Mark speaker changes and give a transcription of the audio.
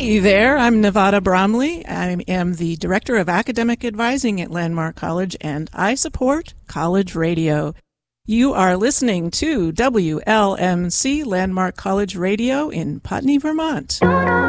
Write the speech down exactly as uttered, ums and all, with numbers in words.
Speaker 1: Hey there, I'm Nevada Bromley. I am the Director of Academic Advising at Landmark College, and I support college radio. You are listening to W L M C Landmark College Radio in Putney, Vermont.